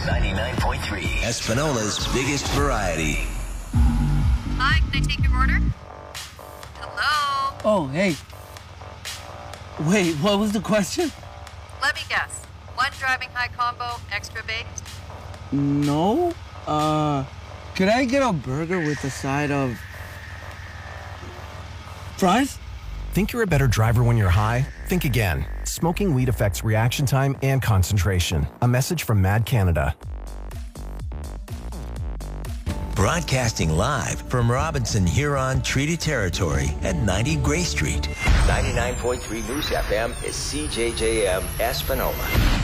99.3. Espinola's biggest variety. Hi, can I take your order? Hello? Oh, hey. Wait, what was the question? Let me guess. One driving high combo, extra baked? No. Could I get a burger with a side of fries? Think you're a better driver when you're high? Think again. Smoking weed affects reaction time and concentration. A message from Mad Canada. Broadcasting live from Robinson Huron Treaty Territory at 90 Gray Street. 99.3 News FM is CJJM Espanola.